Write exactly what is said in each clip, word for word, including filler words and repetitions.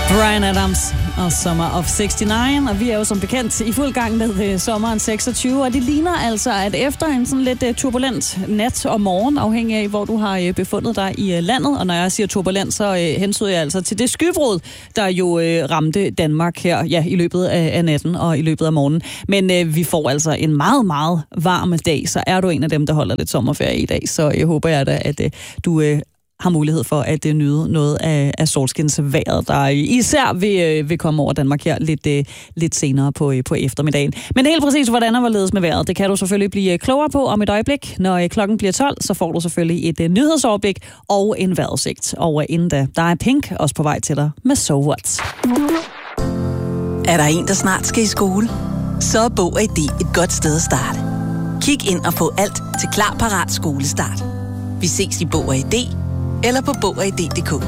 Bryan Adams og Summer of seksogtres, og vi er jo som bekendt i fuld gang med uh, sommeren seksogtyve, og det ligner altså, at efter en sådan lidt uh, turbulent nat og morgen, afhængig af, hvor du har uh, befundet dig i uh, landet, og når jeg siger turbulent, så uh, hensyder jeg altså til det skybrud, der jo uh, ramte Danmark her ja, i løbet af, af natten og i løbet af morgenen. Men uh, vi får altså en meget, meget varm dag, så er du en af dem, der holder lidt sommerferie i dag, så jeg håber jeg da, at uh, du... Uh, har mulighed for at uh, nyde noget af, af solskinsvejret, der især vil, uh, vil komme over Danmark her lidt, uh, lidt senere på, uh, på eftermiddagen. Men helt præcis, hvordan er hvorledes med vejret, det kan du selvfølgelig blive uh, klogere på om et øjeblik. Når uh, klokken bliver tolv, så får du selvfølgelig et uh, nyhedsoverblik og en vejrudsigt. Og uh, inden da, der er Pink også på vej til dig med So What. Er der en, der snart skal i skole? Så er Bog og I D et godt sted at starte. Kig ind og få alt til Klar Parat Skolestart. Vi ses i Bog og I D eller på bog og i d punktum d k.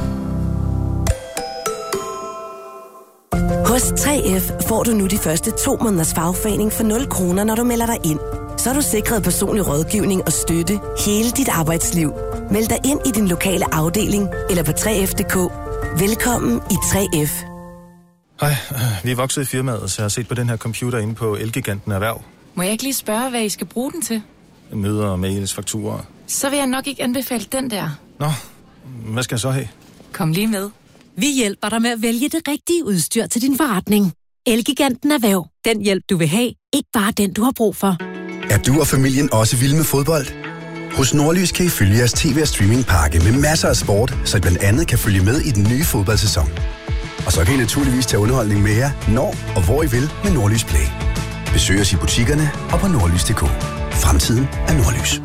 Hos tre F får du nu de første to måneders fagforening for nul kroner, når du melder dig ind. Så er du sikret personlig rådgivning og støtte hele dit arbejdsliv. Meld dig ind i din lokale afdeling eller på tre f punktum d k. Velkommen i tre F. Hej, vi er vokset i firmaet, så jeg har set på den her computer inde på Elgiganten Erhverv. Må jeg ikke lige spørge, hvad I skal bruge den til? Møder, mails, fakturer. Så vil jeg nok ikke anbefale den der. Nå, hvad skal jeg så have? Kom lige med. Vi hjælper dig med at vælge det rigtige udstyr til din forretning. Elgiganten Erhverv. Den hjælp, du vil have. Ikke bare den, du har brug for. Er du og familien også vilde med fodbold? Hos Nordlys kan I følge jeres tv- og streamingpakke med masser af sport, så I blandt andet kan følge med i den nye fodboldsæson. Og så kan I naturligvis tage underholdning med jer, når og hvor I vil med Nordlys Play. Besøg os i butikkerne og på nordlys punktum d k. Fremtiden er Nordlys.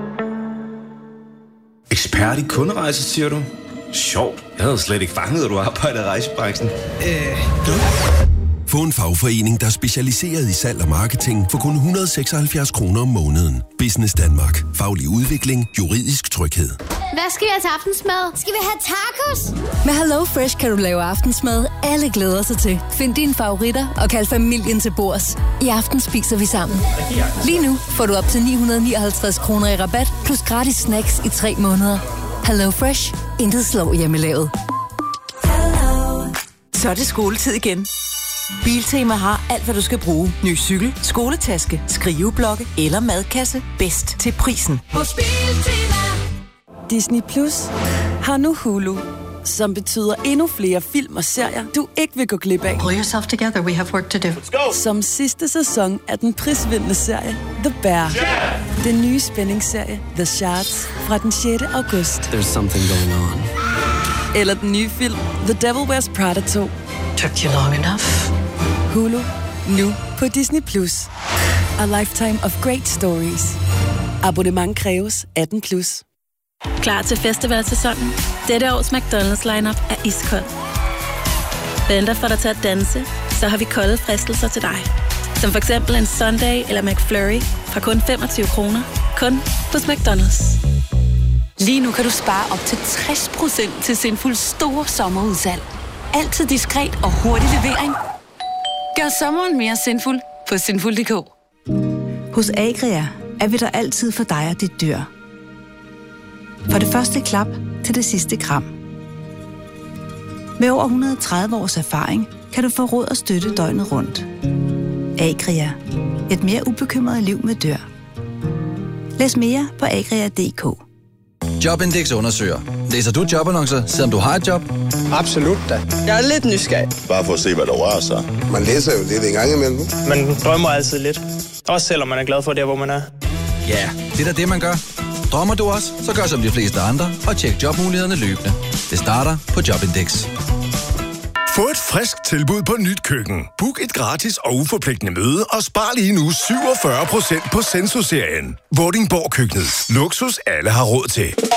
Ekspert i kunderejser, siger du? Sjovt. Jeg havde slet ikke fanget, at du arbejder i rejsebranchen. Øh, Få en fagforening, der er specialiseret i salg og marketing for kun et hundrede og seksoghalvfjerds kroner om måneden. Business Danmark. Faglig udvikling. Juridisk tryghed. Hvad skal vi have til aftensmad? Skal vi have tacos? Med Hello Fresh kan du lave aftensmad, alle glæder sig til. Find dine favoritter og kald familien til bords. I aften spiser vi sammen. Lige nu får du op til ni hundrede nioghalvtreds kroner i rabat, plus gratis snacks i tre måneder. Hello Fresh. Intet slår hjemmelavet. Så er det skoletid igen. Biltema har alt, hvad du skal bruge. Ny cykel, skoletaske, skriveblokke eller madkasse. Bedst til prisen. Hos Biltema. Disney Plus har nu Hulu, som betyder endnu flere film og serier, du ikke vil gå glip af. Pull yourself together, we have work to do. Let's go. Som sidste sæson af den prisvindende serie The Bear. Yeah. Den nye spændingsserie The Shards fra den sjette august. There's something going on. Eller den nye film The Devil Wears Prada to. Took you long enough. Hulu, nu på Disney Plus. A lifetime of great stories. Abonnement kræves atten plus. Klar til festivalsæsonen? Dette års McDonald's lineup er iskold. Venter for dig til at danse, så har vi kolde fristelser til dig. Som for eksempel en Sunday eller McFlurry fra kun femogtyve kroner. Kun hos McDonald's. Lige nu kan du spare op til tres procent til Sinful store sommerudsalg. Altid diskret og hurtig levering. Gør sommeren mere sinful på sinful punktum d k. Hos Agria er vi der altid for dig og dit dyr. For det første klap til det sidste kram. Med over et hundrede og tredive års erfaring kan du få råd og støtte døgnet rundt. Agria. Et mere ubekymret liv med dyr. Læs mere på agria punktum d k. Jobindex undersøger. Læser du jobannoncer, selvom du har et job? Absolut da. Jeg er lidt nysgerrig. Bare for at se, hvad der rører sig. Man læser jo lidt en gang imellem. Man drømmer altid lidt. Også selvom man er glad for det, hvor man er. Ja, det er da det, man gør. Drømmer du også, så gør som de fleste andre og tjek jobmulighederne løbende. Det starter på Jobindex. Få et frisk tilbud på Nyt Køkken. Book et gratis og uforpligtende møde og spar lige nu syvogfyrre procent på Senso-serien. Vordingborg Køkkenet. Luksus alle har råd til.